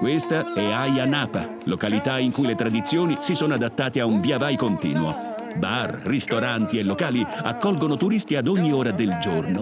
Questa è Ayia Napa, località in cui le tradizioni si sono adattate a un via vai continuo. Bar, ristoranti e locali accolgono turisti ad ogni ora del giorno